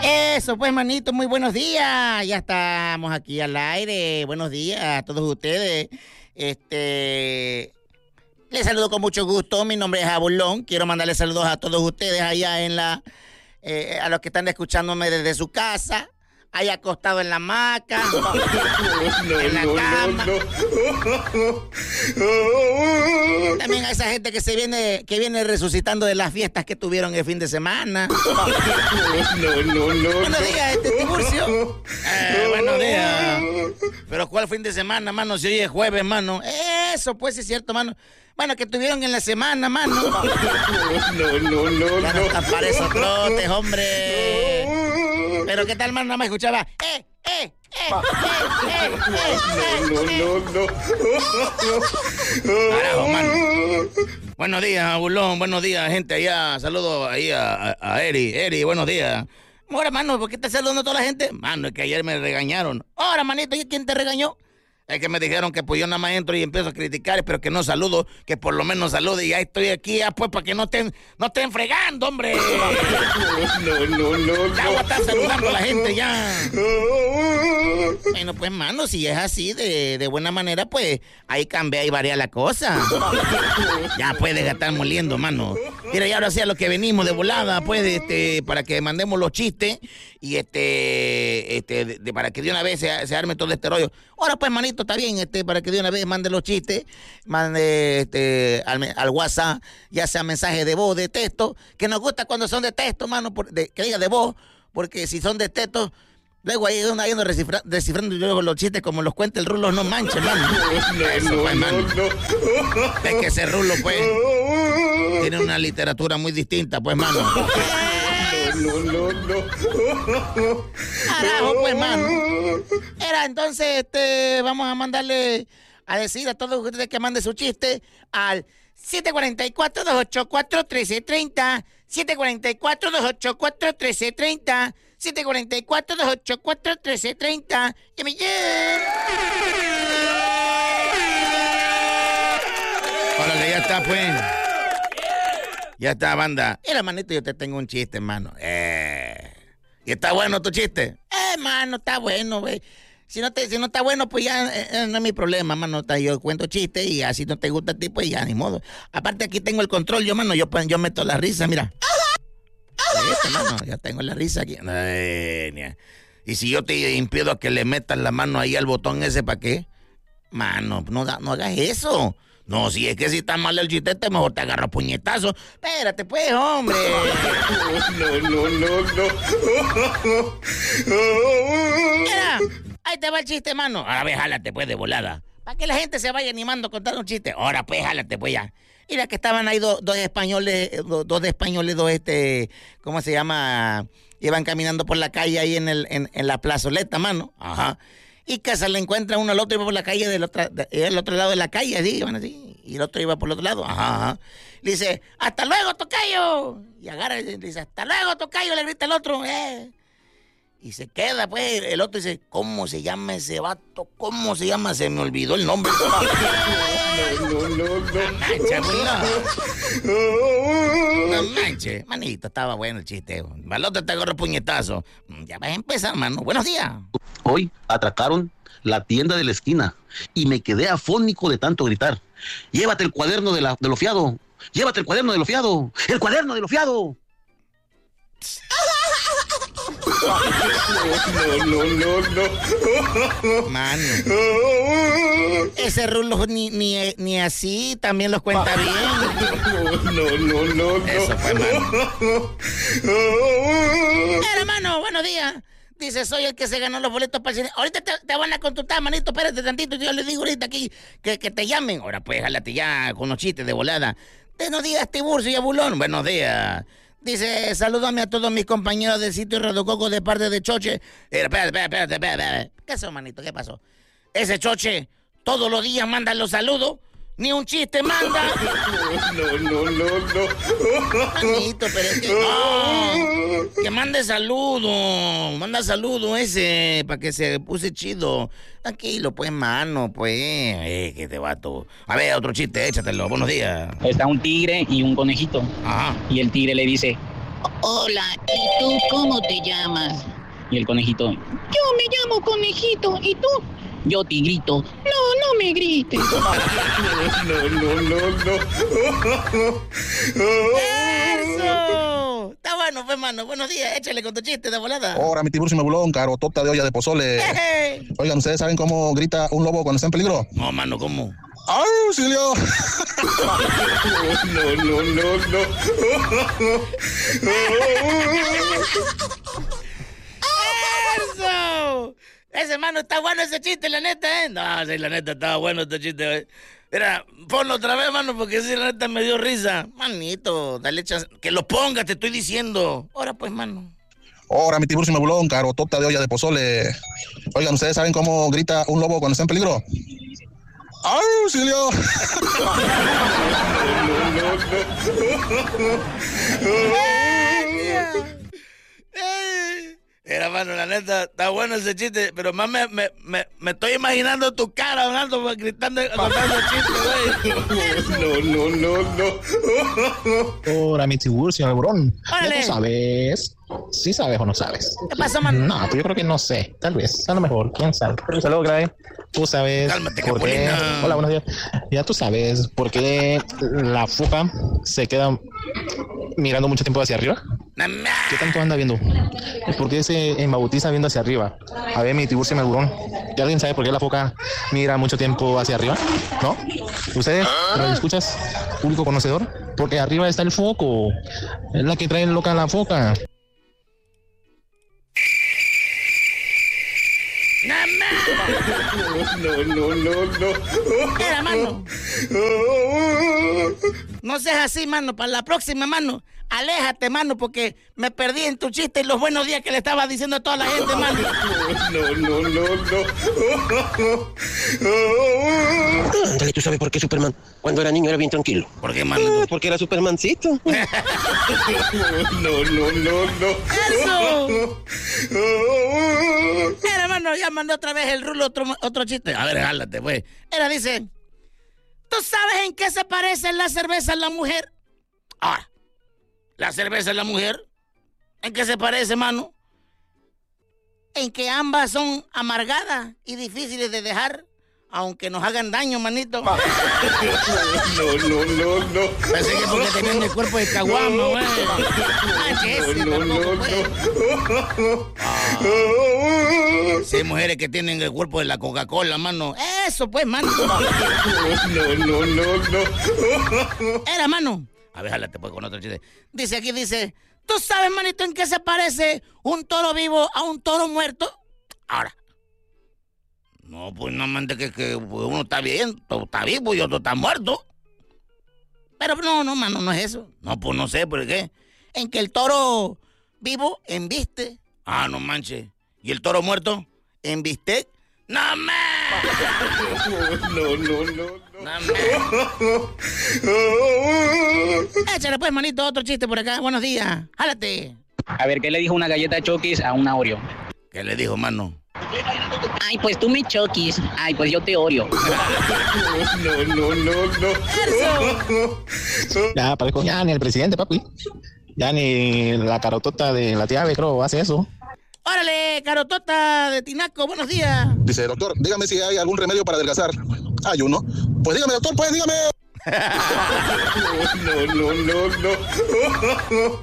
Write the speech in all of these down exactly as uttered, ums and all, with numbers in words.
Eso, pues, manito, muy buenos días. Ya estamos aquí al aire. Buenos días a todos ustedes. Este... Les saludo con mucho gusto. Mi nombre es Abulón. Quiero mandarles saludos a todos ustedes allá en la... Eh, a los que están escuchándome desde su casa. Ahí acostado en la hamaca, no, en la cama. No, no, no. También a esa gente que se viene, que viene resucitando de las fiestas que tuvieron el fin de semana. No, no, no, no. Buenos días, este Tiburcio. Eh, buenos días. Pero ¿cuál fin de semana, mano? Si hoy es jueves, mano. Eso, pues, es cierto, mano. Bueno, que tuvieron en la semana, mano. No, no, no, no. Ya no están para esos trotes, hombre. Pero ¿qué tal, mano? Nada más escuchaba. ¡Eh, eh, eh, eh, eh, eh! No, no, no, no. Carajo, mano. Buenos días, Abulón. Buenos días, gente allá. Saludos ahí a, a, a Eri. Eri, buenos días. Ahora, mano, ¿por qué estás saludando a toda la gente? Mano, es que ayer me regañaron. Ahora, manito, ¿y quién te regañó? Es que me dijeron que pues yo nada más entro y empiezo a criticar, pero que no saludo, que por lo menos salude y ya estoy aquí, ya pues para que no estén, no estén fregando, hombre. No, no, no, ya voy a estar saludando a la gente ya. Bueno, pues, mano, si es así, de, de buena manera, pues, ahí cambia y varía la cosa. Ya puedes estar moliendo, mano. Mira, y ahora sí a lo que venimos de volada, pues, este, para que mandemos los chistes y este, este, de, de, para que de una vez se, se arme todo este rollo. Ahora, pues, manito, está bien, este, para que de una vez mande los chistes, mande este, al, al WhatsApp, ya sea mensaje de voz, de texto, que nos gusta cuando son de texto, mano, por, de, que diga de voz, porque si son de texto, luego ahí uno ahí descifra, descifrando luego los chistes como los cuenta el Rulo, no manches, mano. No, Eso, no, pues, mano. No, no. Es que ese Rulo, pues, tiene una literatura muy distinta, pues, mano. No, no, no. Carajo, pues, mano. Era, entonces, este, vamos a mandarle a decir a todos ustedes que manden su chiste al siete cuatro cuatro, dos ocho cuatro, uno tres tres cero, siete cuatro cuatro, dos ocho cuatro, uno tres tres cero, siete cuatro cuatro, dos ocho cuatro, uno tres tres cero. ¡Llame ya! Órale, ya está, pues. Ya está, banda. Mira, manito, yo te tengo un chiste, hermano. Eh. ¿Y está bueno tu chiste? Eh, mano, está bueno, güey. Si no, te, si no está bueno, pues ya eh, no es mi problema, mano. Yo cuento chistes y así no te gusta a ti, pues ya, ni modo. Aparte, aquí tengo el control, yo, mano, yo, yo meto la risa, mira. Este, mano, ya tengo la risa aquí. Ay, y si yo te impido a que le metas la mano ahí al botón ese, ¿para qué? Mano, no, no hagas eso. No, si es que si está mal el chistete, mejor te agarro a puñetazo. Espérate, pues, hombre. No, no, no, no. Mira, ahí te va el chiste, mano. Ahora ve, jálate, pues, de volada. Para que la gente se vaya animando a contar un chiste. Ahora, pues, jálate, pues, ya. Mira que estaban ahí dos, dos españoles, dos, dos de españoles, dos, este, ¿cómo se llama? Iban caminando por la calle ahí en, el, en, en la plazoleta, mano. Ajá. Y que se le encuentra uno al otro, iba por la calle del otro, del otro lado de la calle, así, iban así, y el otro iba por el otro lado, ajá, ajá. Le dice, ¡hasta luego, tocayo! Y agarra y dice, ¡hasta luego, tocayo! Le grita el otro, eh. Y se queda, pues, el otro dice, ¿cómo se llama ese vato? ¿Cómo se llama? Se me olvidó el nombre. No, no, no, no. No manches, no manches. Manito, estaba bueno el chiste. Al otro te agarro puñetazo. Ya vas a empezar, mano. Buenos días. Hoy atracaron la tienda de la esquina y me quedé afónico de tanto gritar. Llévate el cuaderno de, la, de lo fiado. Llévate el cuaderno de lo fiado. El cuaderno de lo fiado. No, no, no, no. Mano. Ese Rulo ni, ni, ni así también los cuenta bien. No, no, no, no. Eso fue, mano. Era, mano, buenos días. Dice, soy el que se ganó los boletos para el cine. Ahorita te, te van a consultar, manito, espérate tantito. Yo le digo ahorita aquí que, que te llamen. Ahora pues, jálate ya con los chistes de volada. Buenos días, Tiburcio y Abulón. Buenos días. Dice, salúdame a todos mis compañeros del sitio Radio Coco de parte de Choche. Eh, espérate, espérate, espérate, espérate. ¿Qué pasó, manito? ¿Qué pasó? Ese Choche todos los días manda los saludos. Ni un chiste manda. No, no, no, no. Manito, pero es que... No, que mande saludo. Manda saludo ese, para que se puse chido. Tranquilo, pues, mano, pues. Eh, que te vato. A ver, otro chiste, échatelo. Buenos días. Está un tigre y un conejito. Ajá. Y el tigre le dice, Hola, ¿y tú cómo te llamas? Y el conejito, yo me llamo Conejito, ¿y tú? Yo Tigrito. No, no me grites. No, no, no, no. ¡Eso! Está bueno, pues, mano. Buenos días, échale con tu chiste de volada. Ahora, mi tiburcio, mi bulón, carotota de olla de pozole. Hey. Oigan, ¿ustedes saben cómo grita un lobo cuando está en peligro? No, mano, ¿cómo? ¡Auxilio! No, no, no, no. ¡Eso! Ese, mano, está bueno ese chiste, la neta, ¿eh? No, sí, la neta, estaba bueno este chiste, ¿eh? Mira, ponlo otra vez, mano, porque sí, la neta me dio risa. Manito, dale chance. Que lo pongas, te estoy diciendo. Ahora, pues, mano. Ahora, mi tiburcio, mi bulón, carotota de olla de pozole. Oigan, ¿ustedes saben cómo grita un lobo cuando está en peligro? ¡Auxilio! Era, mano, la neta, está bueno ese chiste, pero más me, me, me, me estoy imaginando tu cara hablando, gritando, contando chistes, güey. No, no, no, no. Ahora, mi tiburcio, el burón. Órale. ¿Ya tú sabes? ¿Sí sabes o no sabes? ¿Qué pasa, mano? No, pues yo creo que no sé. Tal vez, a lo mejor, quién sabe. Pero saludos, Clave. Tú sabes Cálmate, por qué. Capulina. Hola, buenos días. Ya tú sabes por qué la foca se queda mirando mucho tiempo hacia arriba. ¿Qué tanto anda viendo? ¿Por qué se embabutiza viendo hacia arriba? A ver, mi tiburcio, mi burón. ¿Ya alguien sabe por qué la foca mira mucho tiempo hacia arriba? ¿No? ¿Ustedes? ¿Lo escuchas? ¿Público conocedor? Porque arriba está el foco. Es la que trae loca a la foca. No, no, no, no. Mira, mano. No seas así, mano. Para la próxima, mano, aléjate, mano, porque me perdí en tu chiste y los buenos días que le estaba diciendo a toda la gente, mano. No, no, no, no. Ándale, ¿tú sabes por qué Superman cuando era niño era bien tranquilo? ¿Por qué, mano? Ah, porque era Supermancito. No, no, no, no. ¡Eso! Era, mano, ya mandó otra vez el rulo otro, otro chiste. A ver, jálate, pues. Era, dice, ¿tú sabes en qué se parece la cerveza a la mujer? Ahora, ¿la cerveza a la mujer? ¿En qué se parece, mano? En que ambas son amargadas y difíciles de dejar, aunque nos hagan daño, manito. No, no, no, no. Pensé que porque tenían el cuerpo de caguama, güey. No, no, no, no. Sí, hay mujeres que tienen el cuerpo de la Coca-Cola, mano. Eso, pues, mano. No, no, no, no. Era, mano. A ver, jálate, pues, con otro chiste. Dice aquí, dice, ¿tú sabes, manito, en qué se parece un toro vivo a un toro muerto? Ahora. No, pues, no, man, que, que uno está bien, está vivo y otro está muerto. Pero no, no, mano, no es eso. No, pues, no sé, ¿por qué? En que el toro vivo embiste. Ah, no manches. ¿Y el toro muerto embiste? ¡No, man! No, no, no, no. No, échale, pues, manito, otro chiste por acá. Buenos días. Jálate. A ver, ¿qué le dijo una galleta Chokis a una Oreo? ¿Qué le dijo, mano? Ay, pues tú me Chokis. Ay, pues yo te Oreo. No, no, no, no. Ya, parezco ya ni el presidente, papi. Ya ni la carotota de la tía creo, hace eso. Órale, carotota de Tinaco, buenos días. Dice, doctor, dígame si hay algún remedio para adelgazar. Hay uno. Pues dígame, doctor, pues dígame. No, no, no, no.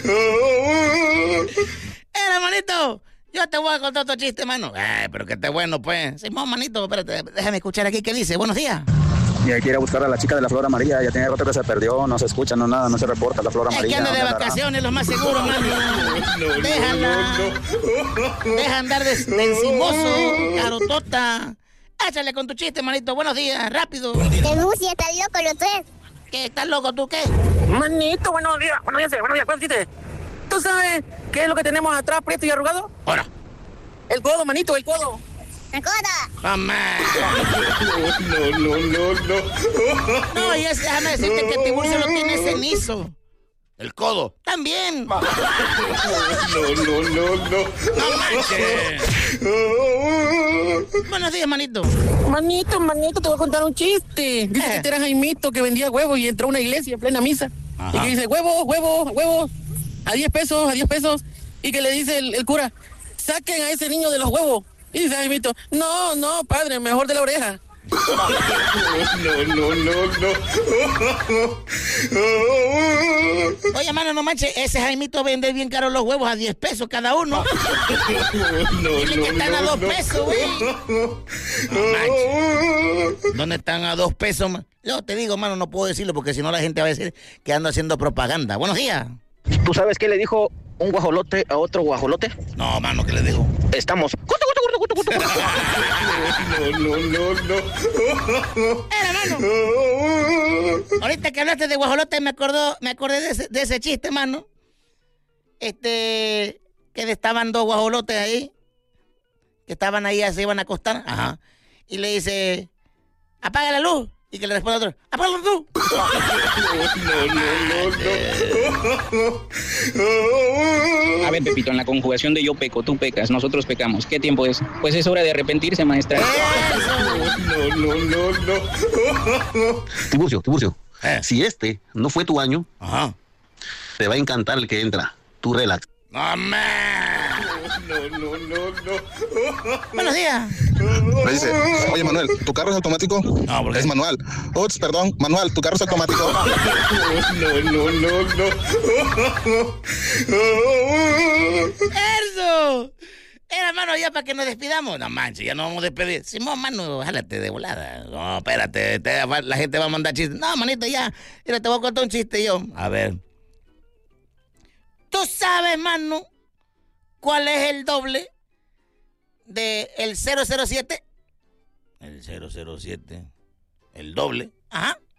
Era, manito. Yo te voy a contar otro chiste, mano. Eh, pero que esté bueno, pues. Simón, manito, espérate, déjame escuchar aquí qué dice. Buenos días. Y hay que ir a buscar a la chica de la flor amarilla. Ya tiene rato que se perdió, no se escucha, no nada, no se reporta la flor Es amarilla. que anda de ¿dónde andará? vacaciones, lo más seguro, mano. No, no, Déjala. no, no. Deja andar de, de encimoso, carotota. Échale con tu chiste, manito. Buenos días, rápido. ¡Qué música, estás loco los tres! ¿Qué? ¿Estás loco tú qué? Manito, buenos días, buenos días, buenos días, ¿cuál chiste? ¿Tú sabes qué es lo que tenemos atrás, prieto y arrugado? Ahora. El codo, manito, el codo. ¡La coda! Mamá. No, no, no, no. No, y es, déjame decirte que Tiburcio lo tiene cenizo. El codo. También. No, no, no, no. No manches. Buenos días, manito. Manito, manito, te voy a contar un chiste. Dice que este era Jaimito que vendía huevos y entró a una iglesia en plena misa. Ajá. Y que dice, huevos, huevos, huevos. a diez pesos, a diez pesos, y que le dice el, el cura, saquen a ese niño de los huevos. Y dice Jaimito, no, no, padre, mejor de la oreja. No, no, no, no. Oye, mano, no manches, ese Jaimito vende bien caro los huevos a diez pesos cada uno. No, Dile no, que están no, a dos no. pesos, güey. No manches. ¿Dónde están a dos pesos? man? Yo te digo, mano, no puedo decirlo porque si no la gente va a decir que ando haciendo propaganda. Buenos días. ¿Tú sabes qué le dijo un guajolote a otro guajolote? No, mano, ¿qué le dijo? Estamos. No, no, no, no. Era, mano. Ahorita que hablaste de guajolote me acordó, me acordé de ese, de ese chiste, mano. Este, que estaban dos guajolotes ahí, que estaban ahí, se iban a acostar, ajá. Y le dice, apaga la luz. Y que le responde otro, apaga la luz. No, no, no, no. A ver, Pepito, en la conjugación de yo peco, tú pecas, nosotros pecamos. ¿Qué tiempo es? Pues es hora de arrepentirse, maestra. No, no, no, no. Tiburcio, Tiburcio, Eh. si este no fue tu año, Ajá. te va a encantar el que entra. Tú relax. No, man. No, no, no, no. Buenos días. Me dice, oye Manuel, ¿tu carro es automático? No, ¿por qué? Es manual. Ups, perdón, manual, ¿tu carro es automático? No, no, no, no. ¡Eso! Era, mano, ya para que nos despidamos. No manches, ya nos vamos a despedir. Simón, mano, jálate de volada. No, espérate, te- la gente va a mandar chistes. No, manito, ya. Mira, te voy a contar un chiste yo. A ver. ¿Tú sabes, mano, cuál es el doble de el cero cero siete? El cero cero siete. El doble. Ajá.